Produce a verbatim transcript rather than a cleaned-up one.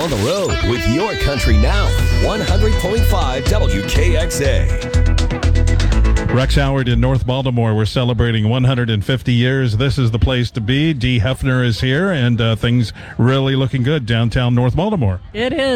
on the road with your country now. one hundred point five W K X A. Rex Howard in North Baltimore. We're celebrating one hundred fifty years. This is the place to be. Dee Hefner is here, and uh, things really looking good downtown North Baltimore. It is.